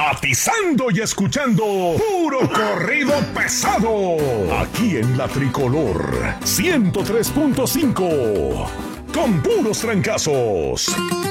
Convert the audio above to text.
sintonizando y escuchando puro corrido pesado. Aquí en la Tricolor 103.5. Con puros trancazos.